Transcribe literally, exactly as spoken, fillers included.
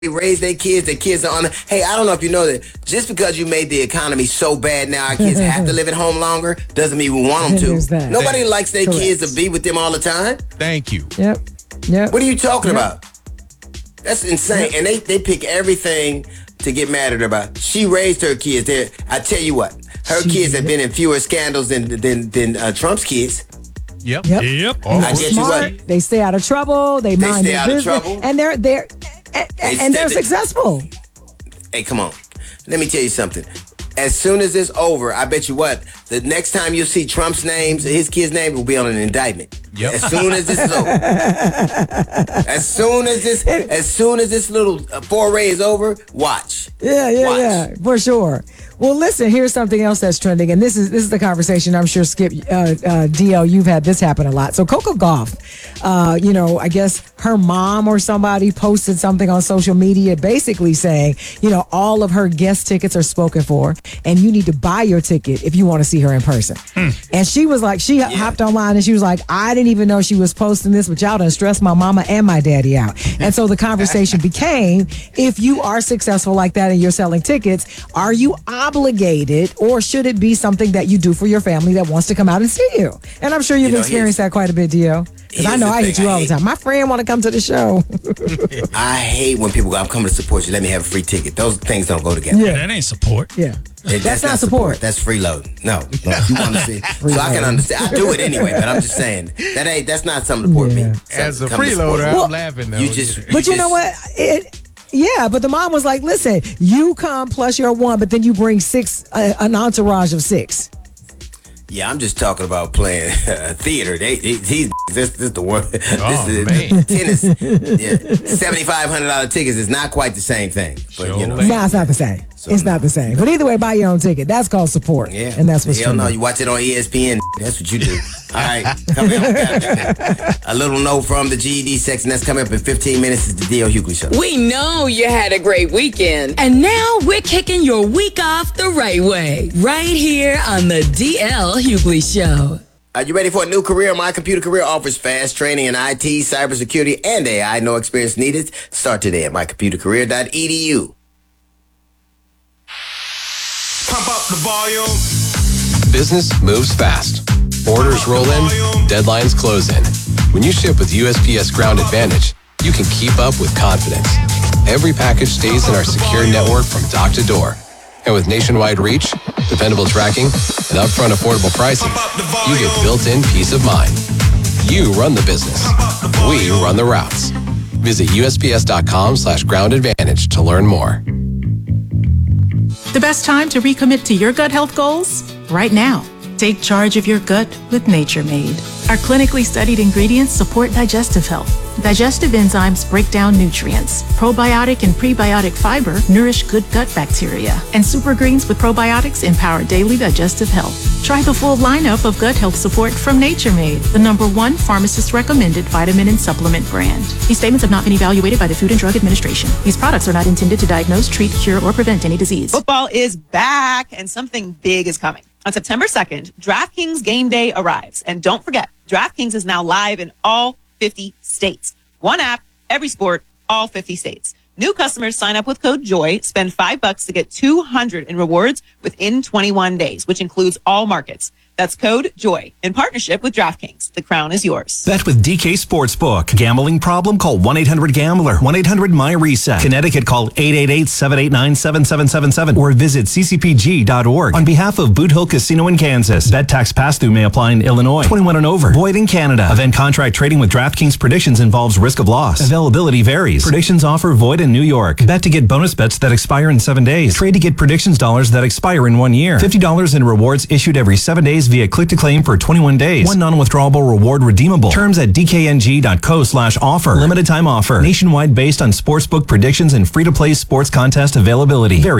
raise their kids, their kids are on the, hey, I don't know if you know that just because you made the economy so bad now our kids have to live at home longer doesn't mean we want them to. Nobody Thanks. likes their Correct. kids to be with them all the time. Thank you. Yep. Yep. What are you talking yep. about? That's insane. Yep. And they, they pick everything to get mad at her about. She raised her kids. There, I tell you what, her she kids have been in fewer scandals than than than uh, Trump's kids. Yep. Yep. Yep. Oh, I get you what. They stay out of trouble. They, they mind stay their out business, of trouble. and they're they're and, they and they're they, successful. Hey, come on. Let me tell you something. As soon as it's over, I bet you what, the next time you'll see Trump's names, his kid's name will be on an indictment. Yep. As soon as this is over. as soon as this, as soon as this little foray is over, watch. Yeah, yeah, watch. yeah, for sure. Well, listen, here's something else that's trending, and this is this is the conversation I'm sure, Skip, uh, uh, D L, you've had this happen a lot. So Coco Gauff, uh, you know, I guess her mom or somebody posted something on social media basically saying, you know, all of her guest tickets are spoken for, and you need to buy your ticket if you want to see her in person. Mm. And she was like, she yeah. hopped online and she was like, I didn't even know she was posting this, but y'all done stressed my mama and my daddy out. And so the conversation became, if you are successful like that and you're selling tickets, are you obligated, or should it be something that you do for your family that wants to come out and see you? And I'm sure you've you know, experienced that quite a bit, Dio. Because I know I hit you all the time. My friend want to come to the show. I hate when people go, I'm coming to support you. Let me have a free ticket. Those things don't go together. Yeah, that ain't support. Yeah. It, that's, that's not not support. support. That's freeloading. No, no. If you want to see, so I can understand. I do it anyway, but I'm just saying that ain't. That's not something to support yeah. me. Something As a freeloader, I'm well, laughing though. You just, you but you just, know what? It. Yeah, but the mom was like, "Listen, you come plus your one, but then you bring six, uh, an entourage of six." Yeah, I'm just talking about playing uh, theater. They, they, he's this, this the one. This Oh, is man. tennis. Yeah, seventy-five hundred dollar tickets is not quite the same thing. But Sure. you know, No, it's not the same. So, it's not the same. But either way, buy your own ticket. That's called support. Yeah, and that's what's hell true. no. You watch it on E S P N. That's what you do. All right, coming up. A little note from the G E D section that's coming up in fifteen minutes is the D L Hughley Show. We know you had a great weekend, and now we're kicking your week off the right way, right here on the D L Hughley Show. Are you ready for a new career? My Computer Career offers fast training in I T, cybersecurity, and A I. No experience needed. Start today at my computer career dot e d u. Pump up the volume. Business moves fast. Orders roll in, deadlines close in. When you ship with U S P S Ground Advantage, you can keep up with confidence. Every package stays in our secure network from dock to door. And with nationwide reach, dependable tracking, and upfront affordable pricing, you get built-in peace of mind. You run the business. We run the routes. Visit U S P S dot com slash ground advantage to learn more. The best time to recommit to your gut health goals? Right now. Take charge of your gut with Nature Made. Our clinically studied ingredients support digestive health. Digestive enzymes break down nutrients. Probiotic and prebiotic fiber nourish good gut bacteria. And super greens with probiotics empower daily digestive health. Try the full lineup of gut health support from Nature Made, the number one pharmacist-recommended vitamin and supplement brand. These statements have not been evaluated by the Food and Drug Administration. These products are not intended to diagnose, treat, cure, or prevent any disease. Football is back, and something big is coming. On September second, DraftKings Game Day arrives. And don't forget, DraftKings is now live in all fifty states. One app, every sport, all fifty states. New customers sign up with code JOY, spend five bucks to get two hundred in rewards within twenty-one days, which includes all markets. That's code JOY in partnership with DraftKings. The crown is yours. Bet with D K Sportsbook. Gambling problem? Call one eight hundred gambler. one eight hundred my reset. Connecticut, call eight eight eight, seven eight nine, seven seven seven seven or visit c c p g dot org. On behalf of Boot Hill Casino in Kansas, bet tax pass-through may apply in Illinois. twenty-one and over. Void in Canada. Event contract trading with DraftKings Predictions involves risk of loss. Availability varies. Predictions offer void in New York. Bet to get bonus bets that expire in seven days. Trade to get predictions dollars that expire in one year. fifty dollars in rewards issued every seven days via click to claim for twenty-one days. One non-withdrawable reward redeemable. Terms at d k n g dot co slash offer. Limited time offer. Nationwide based on sportsbook predictions and free-to-play sports contest availability. Very